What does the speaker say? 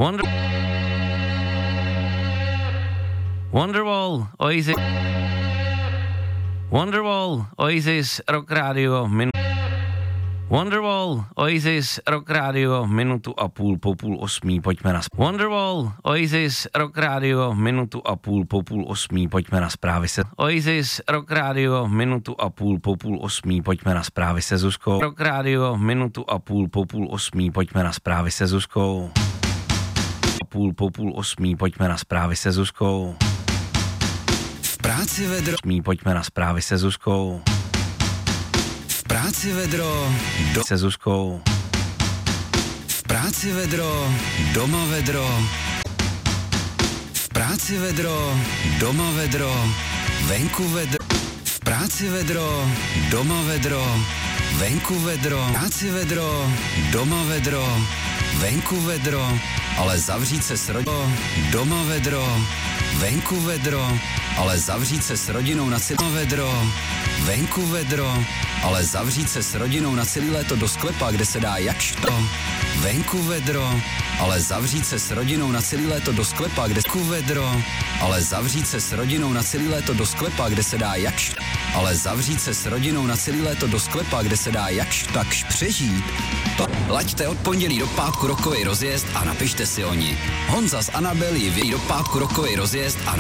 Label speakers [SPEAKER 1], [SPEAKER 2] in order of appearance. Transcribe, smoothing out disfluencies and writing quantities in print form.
[SPEAKER 1] Wonderwall, Oasis. Wonderwall, Oasis, Rock Radio, Wonderwall, Oasis, Rock Radio, minutu a půl po 7:30, pojďme na Wonderwall, Oasis, Rock Radio, minutu a půl po 7:30, pojďme na zprávy se. Oasis, Rock Radio, minutu a půl po 7:30, pojďme na zprávy se Zuzkou. Rock Radio, minutu a půl po 7:30, pojďme na zprávy se Zuzkou. Půl po 7:30, pojďme na zprávy se Zuzkou.
[SPEAKER 2] V práci vedro.
[SPEAKER 1] Pojďme na zprávy se Zuzkou.
[SPEAKER 2] V práci vedro.
[SPEAKER 1] Se Zuzkou.
[SPEAKER 2] V práci vedro. Doma vedro. V práci vedro. Doma vedro. Venku vedro. V práci vedro. Doma vedro. Venku vedro. V práci vedro. Doma vedro. Venku vedro. Ale zavřít se s rodinou. Doma vedro. Venku vedro. Ale zavřít se s rodinou na celé vedro. Venku vedro. Ale zavřít se s rodinou na celý léto do sklepa, kde se dá jakž to. Venku vedro. Ale zavřít se s rodinou na celý léto do sklepa, kde venku vedro. Ale zavřít se s rodinou na celý léto do sklepa, kde se dá jakž. Ale zavřít se s rodinou na celý léto do sklepa, kde se dá jakž takž přežít. To laďte od pondělí do pátku rokový rozjezd a napište si o ní. Honza z Anabel ji vědí do pátku rokový rozjezd a